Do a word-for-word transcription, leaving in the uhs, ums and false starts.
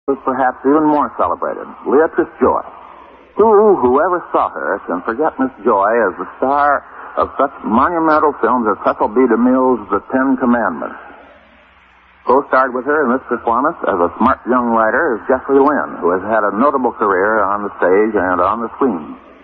was perhaps even more celebrated, Beatrice Joy. Who, whoever saw her, can forget Miss Joy as the star of such monumental films as Cecil B. DeMille's The Ten Commandments. Co-starred with her in this performance as a smart young writer is Jeffrey Lynn, who has had a notable career on the stage and on the screen.